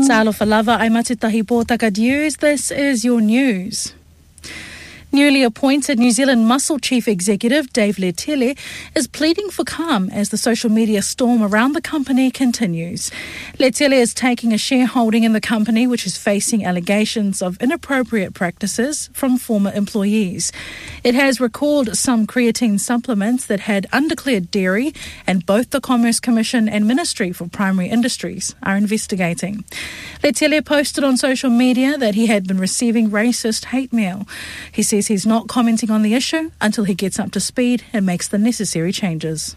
Sa alofa lava ai matitahi pōtaka news. This is your news. Newly appointed New Zealand Muscle Chief Executive Dave Letele is pleading for calm as the social media storm around the company continues. Letele is taking a shareholding in the company which is facing allegations of inappropriate practices from former employees. It has recalled some creatine supplements that had undeclared dairy, and both the Commerce Commission and Ministry for Primary Industries are investigating. Letele posted on social media that he had been receiving racist hate mail. He says he's not commenting on the issue until he gets up to speed and makes the necessary changes.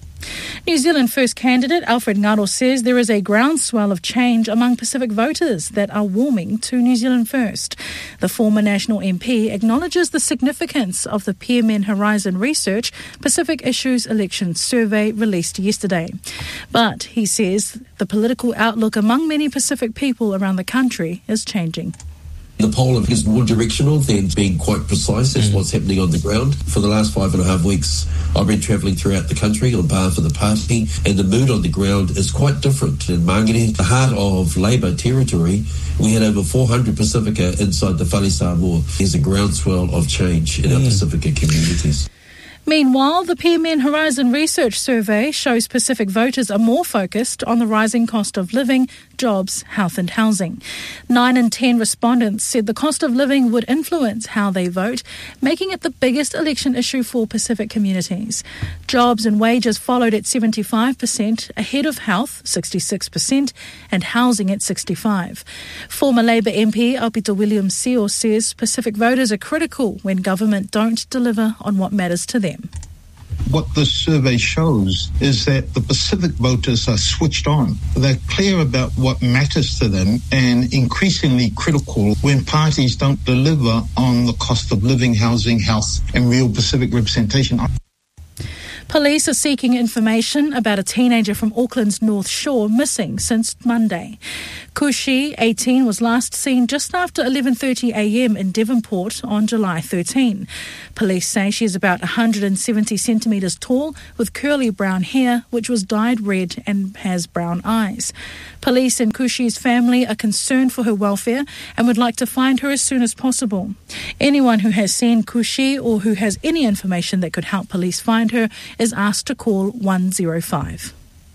New Zealand First candidate Alfred Ngaro says there is a groundswell of change among Pacific voters that are warming to New Zealand First. The former National MP acknowledges the significance of the PMN Horizon Research Pacific Issues Election Survey released yesterday. But he says the political outlook among many Pacific people around the country is changing. The poll is more directional than being quite precise as what's happening on the ground. For the last 5.5 weeks, I've been travelling throughout the country on behalf of the party, and the mood on the ground is quite different. In Mangere, the heart of Labour territory, we had over 400 Pacifica inside the Whare Samoa. There's a groundswell of change in our Pacifica communities. Meanwhile, the PMN Horizon Research Survey shows Pacific voters are more focused on the rising cost of living, jobs, health and housing. 9 in 10 respondents said the cost of living would influence how they vote, making it the biggest election issue for Pacific communities. Jobs and wages followed at 75%, ahead of health, 66%, and housing at 65%. Former Labour MP Alpita Williams-Seo says Pacific voters are critical when government don't deliver on what matters to them. What this survey shows is that the Pacific voters are switched on. They're clear about what matters to them and increasingly critical when parties don't deliver on the cost of living, housing, health, and real Pacific representation. Police are seeking information about a teenager from Auckland's North Shore missing since Monday. Kushi, 18, was last seen just after 11:30am in Devonport on July 13. Police say she is about 170 centimetres tall with curly brown hair which was dyed red and has brown eyes. Police and Kushi's family are concerned for her welfare and would like to find her as soon as possible. Anyone who has seen Kushi or who has any information that could help police find her is asked to call 105.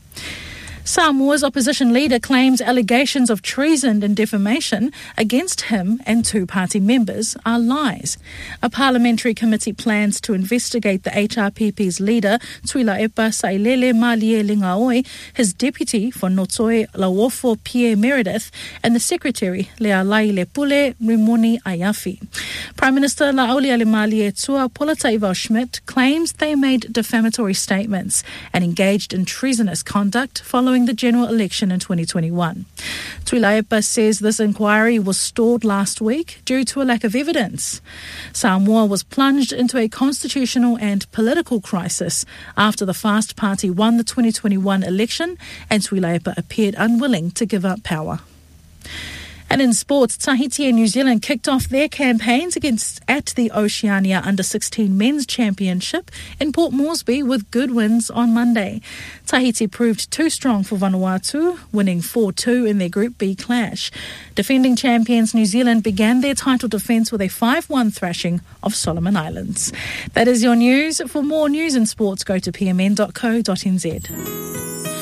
Samoa's opposition leader claims allegations of treason and defamation against him and 2 party members are lies. A parliamentary committee plans to investigate the HRPP's leader, Tuilaipa Sailele Malie Lingaoi, his deputy for Notsoi Lawofo Pierre Meredith, and the secretary, Lealai Lepule Rimoni Ayafi. Prime Minister Laaulia Malie Tua Polataiva Schmidt claims they made defamatory statements and engaged in treasonous conduct following the general election in 2021. Tuilaipa says this inquiry was stalled last week due to a lack of evidence. Samoa was plunged into a constitutional and political crisis after the Fast Party won the 2021 election and Tuilaipa appeared unwilling to give up power. And in sports, Tahiti and New Zealand kicked off their campaigns at the Oceania Under-16 Men's Championship in Port Moresby with good wins on Monday. Tahiti proved too strong for Vanuatu, winning 4-2 in their Group B clash. Defending champions New Zealand began their title defence with a 5-1 thrashing of Solomon Islands. That is your news. For more news and sports, go to pmn.co.nz.